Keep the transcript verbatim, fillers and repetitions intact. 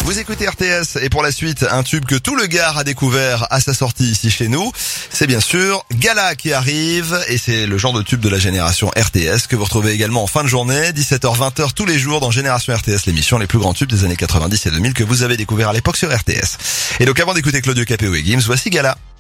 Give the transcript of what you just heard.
Vous écoutez R T S et pour la suite, un tube que tout le Gard a découvert à sa sortie ici chez nous. C'est bien sûr Gala qui arrive et c'est le genre de tube de la génération R T S que vous retrouvez également en fin de journée, dix-sept heures vingt tous les jours dans Génération R T S, l'émission les plus grands tubes des années quatre-vingt-dix et deux mille que vous avez découvert à l'époque sur R T S. Et donc avant d'écouter Claudio Capéo et Gims, voici Gala.